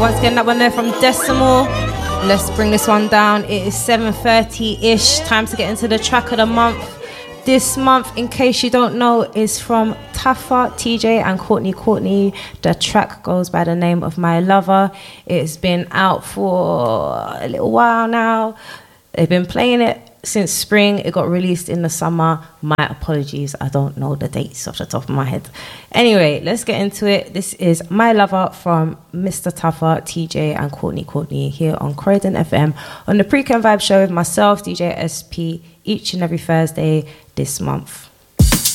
Once again, that one there from Decimal. Let's bring this one down. It is 7:30-ish. Time to get into the track of the month. This month, in case you don't know, is from Tafa, TJ and Courtney. The track goes by the name of My Lover. It's been out for a little while now. They've been playing it since spring. It got released in the summer. My apologies, I don't know the dates off the top of my head. Anyway, let's get into it. This is My Lover from Mr. Tafa, TJ and Courtney here on Croydon FM on the Pre-Con Vibe show with myself, DJ SP, each and every Thursday this month.